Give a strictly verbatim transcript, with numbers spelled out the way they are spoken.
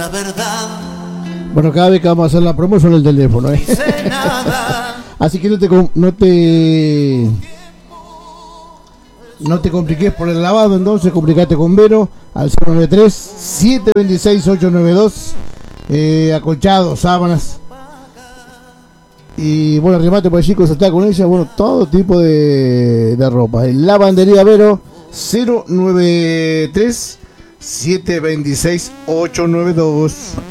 La verdad. Bueno, cada vez que vamos a hacer la promo suena el teléfono, ¿eh? Así que no te no te no te compliques por el lavado, entonces complicate con Vero al cero nueve tres, siete dos seis, ocho nueve dos, eh, acolchados, sábanas. Y bueno, remate por allí, consultar con ella, bueno, todo tipo de, de ropa. Lavandería Vero, cero nueve tres, siete dos seis, ocho nueve dos.